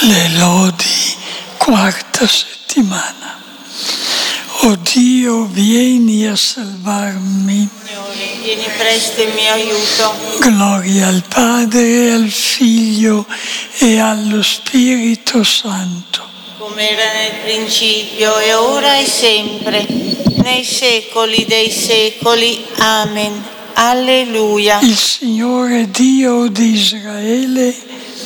Le lodi, quarta settimana. O Dio, vieni a salvarmi. Signore, vieni presto in mio aiuto. Gloria al Padre, al Figlio e allo Spirito Santo. Come era nel principio, e ora e sempre, nei secoli dei secoli. Amen. Alleluia. Il Signore Dio di Israele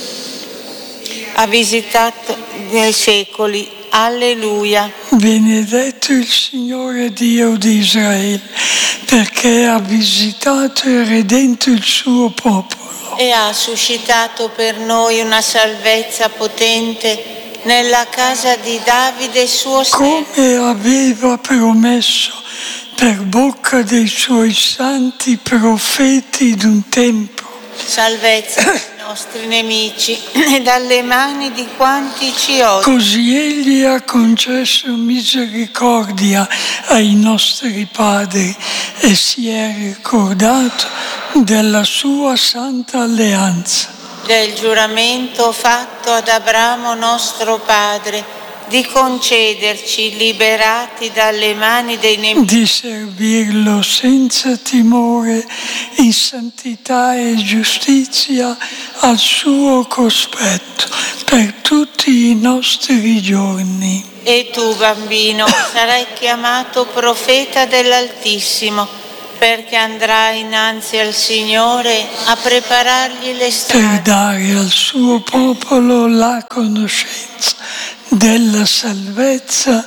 Ha visitato nei secoli. Alleluia. benedetto il Signore Dio di Israele, perché ha visitato e redento il suo popolo. E ha suscitato per noi una salvezza potente nella casa di Davide suo servo. Come aveva promesso per bocca dei suoi santi profeti d'un tempo. Salvezza dai nostri nemici e dalle mani di quanti ci odiano. Così egli ha concesso misericordia ai nostri padri e si è ricordato della sua santa alleanza. Del giuramento fatto ad Abramo nostro padre, di concederci, liberati dalle mani dei nemici, Di servirlo senza timore, in santità e giustizia al suo cospetto, per tutti i nostri giorni. E tu, bambino, sarai chiamato profeta dell'Altissimo, perché andrai innanzi al Signore a preparargli le Per strade, dare al suo popolo la conoscenza della salvezza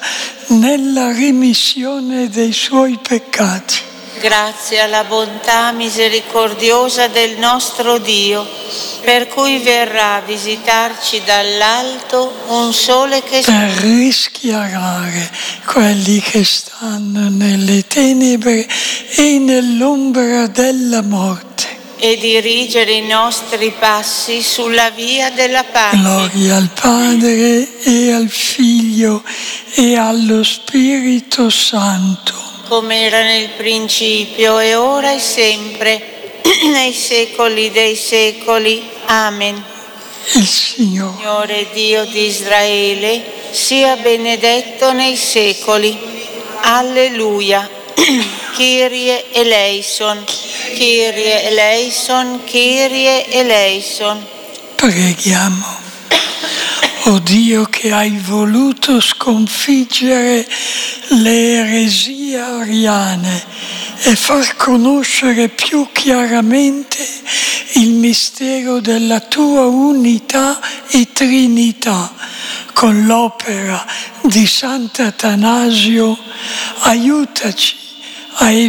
nella remissione dei suoi peccati. grazie alla bontà misericordiosa del nostro Dio, per cui verrà a visitarci dall'alto un sole che Per rischiarare quelli che stanno nelle tenebre e nell'ombra della morte. e dirigere i nostri passi sulla via della pace. Gloria al Padre e al Figlio e allo Spirito Santo. Come era nel principio, e ora e sempre, nei secoli dei secoli. Amen. Il Signore Signore Dio di Israele, sia benedetto nei secoli. Alleluia. Kyrie eleison, Kyrie eleison, Kyrie eleison. preghiamo. O Dio, che hai voluto sconfiggere le eresie ariane e far conoscere più chiaramente il mistero della tua unità e Trinità, con l'opera di Sant'Atanasio, aiutaci a